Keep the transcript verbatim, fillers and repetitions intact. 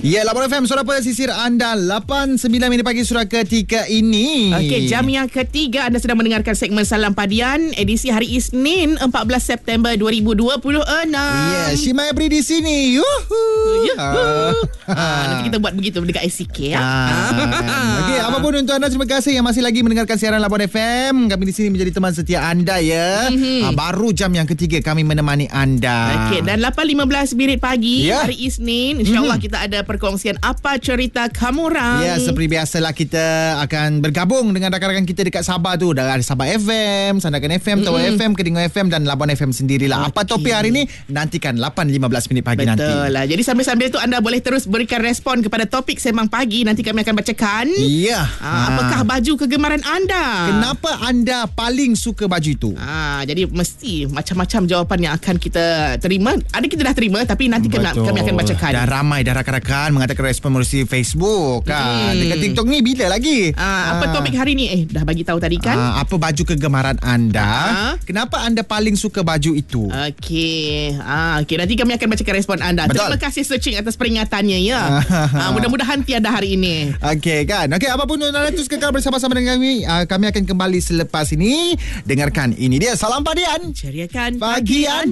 Ya, Lapan F M, suara pesisir anda. lapan sembilan minit pagi surat ketika ini. Okey, jam yang ketiga anda sedang mendengarkan segmen Salam Padian edisi hari Isnin empat belas September dua ribu dua puluh enam. Ya, yeah, Shimai beri di sini. Yuhu. Uh. Ah, nanti kita buat begitu dekat I C K ya. Ah. Okey, apapun untuk anda, terima kasih yang masih lagi mendengarkan siaran Lapan F M. Kami di sini menjadi teman setia anda ya. Mm-hmm. Ah, baru jam yang ketiga kami menemani anda. Okey, dan lapan lima belas minit pagi yeah. hari Isnin, insya-Allah mm-hmm. kita ada perkongsian apa cerita kamu orang. Ya, seperti biasalah kita akan bergabung dengan rakan-rakan kita dekat Sabah tu. Dari Sabah F M, Sandakan F M, Tawa mm-hmm. F M, Kedingau F M dan Labuan F M sendirilah. Okay. Apa topik hari ni? Nantikan lapan lima belas minit pagi. Betul nanti. Betul lah. Jadi sambil-sambil tu anda boleh terus berikan respon kepada topik Sembang Pagi. Nanti kami akan bacakan. Ya. Ha, apakah baju kegemaran anda? Kenapa anda paling suka baju itu? Ha, jadi mesti macam-macam jawapan yang akan kita terima. Ada kita dah terima, tapi nanti kami, kami akan bacakan. Dah ramai dah rakan-rakan mengatakan respon melalui Facebook kan. Hmm. Dekat TikTok ni bila lagi? Ha, apa ha. topik hari ni? Eh, dah bagi tahu tadi kan? Ha, apa baju kegemaran anda? Ha? Kenapa anda paling suka baju itu? Okey. Ha, okey, nanti kami akan bacakan respon anda. Betul. Terima kasih searching atas peringatannya ya. Ha, mudah-mudahan tiada hari ini. Okey kan. Okey, apapun anda terus kekal bersama-sama dengan kami. Uh, kami akan kembali selepas ini. Dengarkan ini dia Salam Padian. Ceriakan pagi anda.